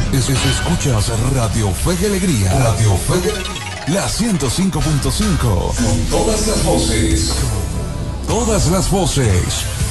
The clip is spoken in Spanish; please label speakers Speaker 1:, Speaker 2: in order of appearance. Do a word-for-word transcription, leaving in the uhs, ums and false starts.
Speaker 1: Es, es- escuchas Radio Fe y Alegría. Radio Fe y Alegría. La ciento cinco punto cinco. Con todas las voces. Todas las voces.